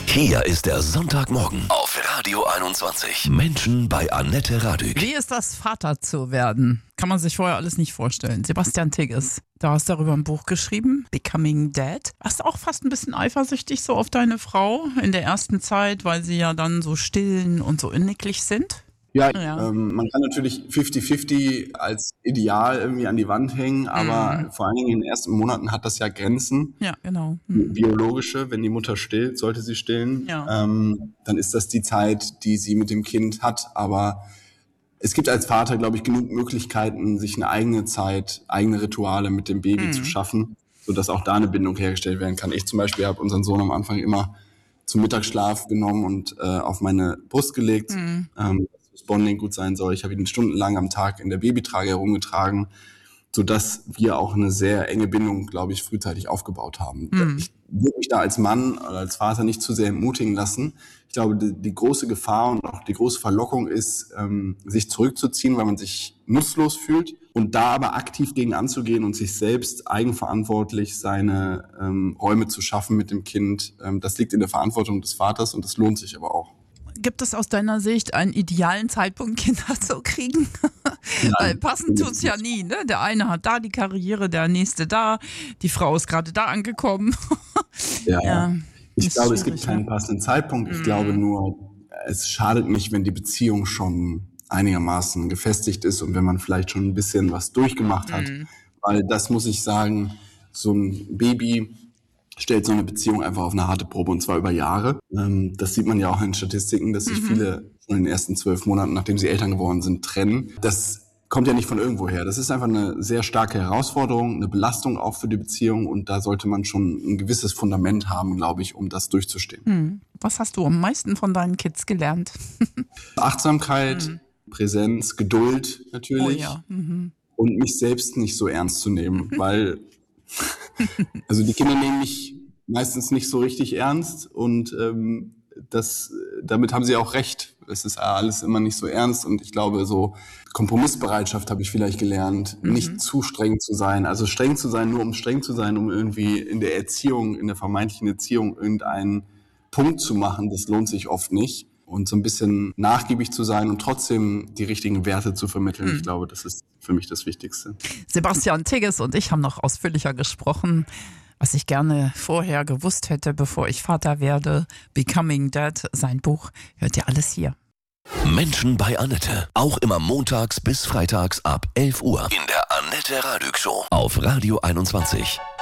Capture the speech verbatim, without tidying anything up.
Hier ist der Sonntagmorgen auf Radio einundzwanzig. Menschen bei Annette Radück. Wie ist das, Vater zu werden? Kann man sich vorher alles nicht vorstellen. Sebastian Tigges, du hast darüber ein Buch geschrieben, Becoming Dad. Warst du auch fast ein bisschen eifersüchtig so auf deine Frau in der ersten Zeit, weil sie ja dann so stillen und so inniglich sind? Ja, Ja. ähm, man kann natürlich fünfzig fünfzig als Ideal irgendwie an die Wand hängen, aber Mhm. vor allen Dingen in den ersten Monaten hat das ja Grenzen. Ja, genau. Mhm. Biologische, wenn die Mutter stillt, sollte sie stillen, Ja. ähm, dann ist das die Zeit, die sie mit dem Kind hat. Aber es gibt als Vater, glaube ich, genug Möglichkeiten, sich eine eigene Zeit, eigene Rituale mit dem Baby Mhm. zu schaffen, sodass auch da eine Bindung hergestellt werden kann. Ich zum Beispiel habe unseren Sohn am Anfang immer zum Mittagsschlaf genommen und äh, auf meine Brust gelegt, Mhm. ähm, dass das Bonding gut sein soll. Ich habe ihn stundenlang am Tag in der Babytrage herumgetragen, sodass wir auch eine sehr enge Bindung, glaube ich, frühzeitig aufgebaut haben. Mhm. Ich würde mich da als Mann oder als Vater nicht zu sehr entmutigen lassen. Ich glaube, die, die große Gefahr und auch die große Verlockung ist, ähm, sich zurückzuziehen, weil man sich nutzlos fühlt und da aber aktiv gegen anzugehen und sich selbst eigenverantwortlich seine ähm, Räume zu schaffen mit dem Kind. Ähm, das liegt in der Verantwortung des Vaters und das lohnt sich aber auch. Gibt es aus deiner Sicht einen idealen Zeitpunkt, Kinder zu kriegen? Nein, Weil passend tut's ja nie, ne? Der eine hat da die Karriere, der nächste da, die Frau ist gerade da angekommen. Ja, Ja, ich ist glaube, es gibt schwierig, keinen ne? passenden Zeitpunkt. Ich glaube nur, es schadet nicht, wenn die Beziehung schon einigermaßen gefestigt ist und wenn man vielleicht schon ein bisschen was durchgemacht hat. Mhm. Weil das muss ich sagen, so ein Baby stellt so eine Beziehung einfach auf eine harte Probe und zwar über Jahre. Ähm, das sieht man ja auch in Statistiken, dass sich Mhm. viele schon in den ersten zwölf Monaten, nachdem sie Eltern geworden sind, trennen. Das kommt ja nicht von irgendwoher. Das ist einfach eine sehr starke Herausforderung, eine Belastung auch für die Beziehung und da sollte man schon ein gewisses Fundament haben, glaube ich, um das durchzustehen. Mhm. Was hast du am meisten von deinen Kids gelernt? Achtsamkeit, Präsenz, Geduld Oh natürlich ja. Mhm. und mich selbst nicht so ernst zu nehmen, weil also die Kinder nehmen mich meistens nicht so richtig ernst und ähm, das, damit haben sie auch recht. Es ist alles immer nicht so ernst und ich glaube, so Kompromissbereitschaft habe ich vielleicht gelernt, nicht zu streng zu sein. Also streng zu sein, nur um streng zu sein, um irgendwie in der Erziehung, in der vermeintlichen Erziehung irgendeinen Punkt zu machen, das lohnt sich oft nicht. Und so ein bisschen nachgiebig zu sein und trotzdem die richtigen Werte zu vermitteln, ich glaube, das ist für mich das Wichtigste. Sebastian Tigges und ich haben noch ausführlicher gesprochen, was ich gerne vorher gewusst hätte, bevor ich Vater werde. Becoming Dad, sein Buch, hört ihr alles hier. Menschen bei Annette. Auch immer montags bis freitags ab elf Uhr. In der Annette Radück Show auf Radio einundzwanzig.